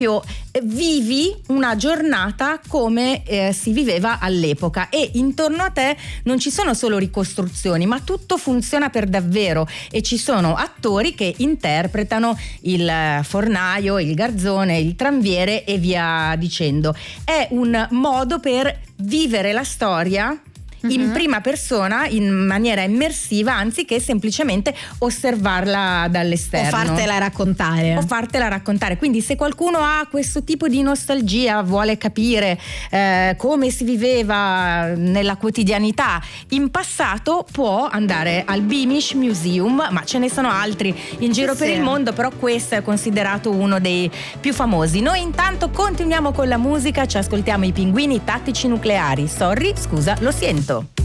vivi una giornata come si viveva all'epoca, e intorno a te non ci sono solo ricostruzioni, ma tutto funziona per davvero, e ci sono attori che interpretano il fornaio, il garzone, il tranviere e via dicendo. È un modo per vivere la storia in prima persona, in maniera immersiva, anziché semplicemente osservarla dall'esterno o fartela raccontare. Quindi se qualcuno ha questo tipo di nostalgia, vuole capire come si viveva nella quotidianità in passato, può andare al Beamish Museum, ma ce ne sono altri in giro per il mondo, però questo è considerato uno dei più famosi. Noi intanto continuiamo con la musica, ci ascoltiamo i Pinguini Tattici Nucleari. Sorry, scusa, lo sento.